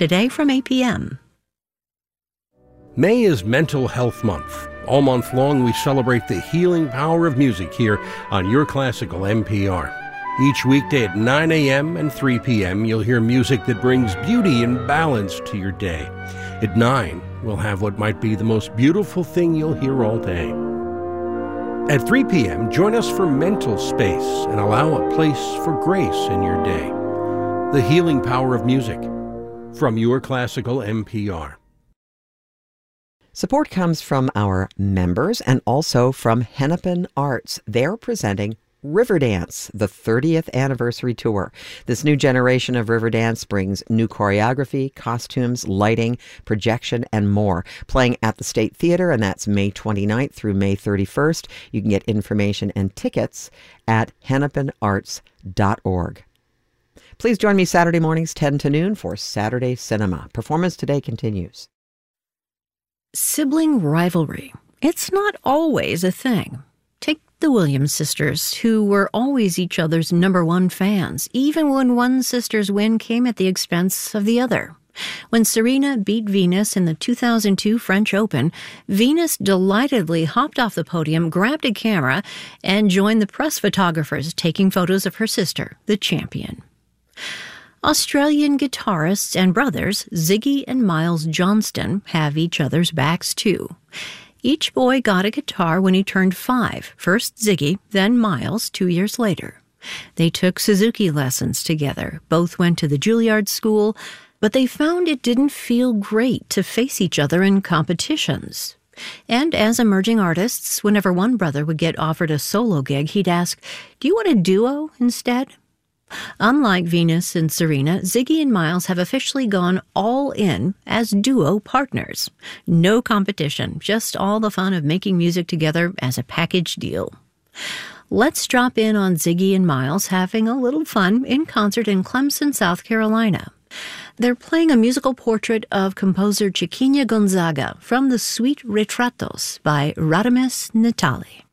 today from 8 p.m. May is Mental Health Month. All month long, we celebrate the healing power of music here on Your Classical NPR. Each weekday at 9 a.m. and 3 p.m., you'll hear music that brings beauty and balance to your day. At 9, we'll have what might be the most beautiful thing you'll hear all day. At 3 p.m., join us for Mental Space and allow a place for grace in your day. The healing power of music from Your Classical NPR. Support comes from our members and also from Hennepin Arts. They're presenting Riverdance, the 30th anniversary tour. This new generation of Riverdance brings new choreography, costumes, lighting, projection, and more. Playing at the State Theater, and that's May 29th through May 31st. You can get information and tickets at hennepinarts.org. Please join me Saturday mornings 10 to noon for Saturday Cinema. Performance today continues. Sibling rivalry. It's not always a thing. Take the Williams sisters, who were always each other's number one fans, even when one sister's win came at the expense of the other. When Serena beat Venus in the 2002 French Open, Venus delightedly hopped off the podium, grabbed a camera, and joined the press photographers taking photos of her sister, the champion. Australian guitarists and brothers Ziggy and Miles Johnston have each other's backs too. Each boy got a guitar when he turned 5, first Ziggy, then Miles 2 years later. They took Suzuki lessons together, both went to the Juilliard School, but they found it didn't feel great to face each other in competitions. And as emerging artists, whenever one brother would get offered a solo gig, he'd ask, "Do you want a duo instead?" Unlike Venus and Serena, Ziggy and Miles have officially gone all in as duo partners. No competition, just all the fun of making music together as a package deal. Let's drop in on Ziggy and Miles having a little fun in concert in Clemson, South Carolina. They're playing a musical portrait of composer Chiquinha Gonzaga from the Suite Retratos by Radames Natali.